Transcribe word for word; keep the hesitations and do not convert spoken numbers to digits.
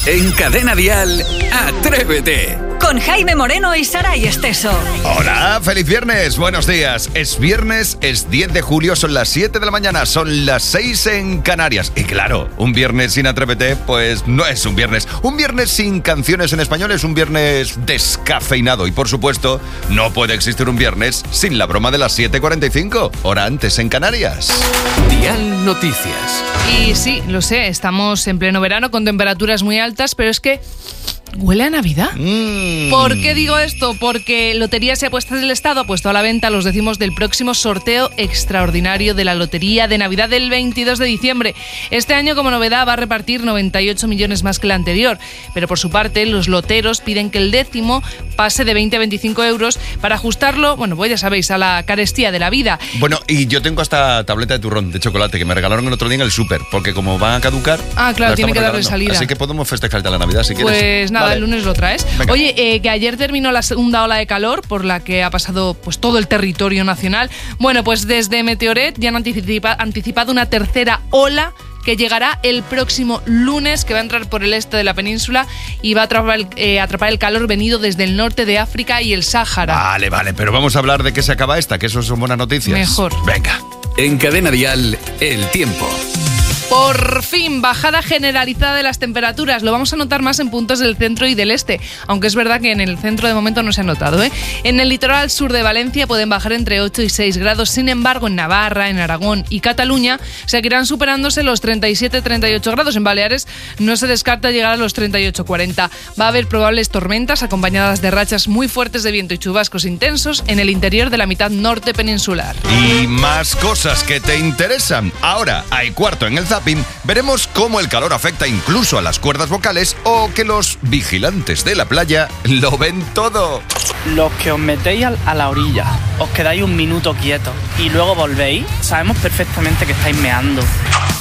En Cadena Dial, Atrévete. Con Jaime Moreno y Saray Esteso. Hola, feliz viernes, buenos días. Es viernes, es diez de julio, son las siete de la mañana, son las seis en Canarias. Y claro, un viernes sin Atrévete, pues no es un viernes. Un viernes sin canciones en español es un viernes descafeinado. Y por supuesto, no puede existir un viernes sin la broma de las siete cuarenta y cinco, hora antes en Canarias. Dial Noticias. Y sí, lo sé, estamos en pleno verano con temperaturas muy altas, pero es que ¿huele a Navidad? Mm. ¿Por qué digo esto? Porque Loterías y Apuestas del Estado ha puesto a la venta los décimos del próximo sorteo extraordinario de la Lotería de Navidad del veintidós de diciembre. Este año, como novedad, va a repartir noventa y ocho millones más que el anterior. Pero por su parte, los loteros piden que el décimo pase de veinte a veinticinco euros para ajustarlo, bueno, pues ya sabéis, a la carestía de la vida. Bueno, y yo tengo hasta tableta de turrón de chocolate que me regalaron el otro día en el súper, porque como van a caducar... Ah, claro, la tiene que estamos darle regalando. salida. Así que podemos festejar ya la Navidad si quieres. Pues nada, Vale. el lunes lo traes. Venga. Oye, eh, que ayer terminó la segunda ola de calor por la que ha pasado pues todo el territorio nacional. Bueno, pues desde Meteoret ya han anticipa- anticipado una tercera ola que llegará el próximo lunes, que va a entrar por el este de la península y va a atrapar el, eh, atrapar el calor venido desde el norte de África y el Sáhara. Vale, vale, pero vamos a hablar de qué se acaba esta, que eso son buenas noticias. Mejor. Venga. En Cadena Dial, el tiempo. Por fin, bajada generalizada de las temperaturas. Lo vamos a notar más en puntos del centro y del este, aunque es verdad que en el centro de momento no se ha notado, ¿eh? En el litoral sur de Valencia pueden bajar entre ocho y seis grados. Sin embargo, en Navarra, en Aragón y Cataluña seguirán superándose los treinta y siete a treinta y ocho grados. En Baleares no se descarta llegar a los treinta y ocho a cuarenta. Va a haber probables tormentas acompañadas de rachas muy fuertes de viento y chubascos intensos en el interior de la mitad norte peninsular. Y más cosas que te interesan. Ahora, hay cuarto en el Zapping, veremos cómo el calor afecta incluso a las cuerdas vocales o que los vigilantes de la playa lo ven todo. Los que os metéis al- a la orilla, os quedáis un minuto quietos y luego volvéis, sabemos perfectamente que estáis meando.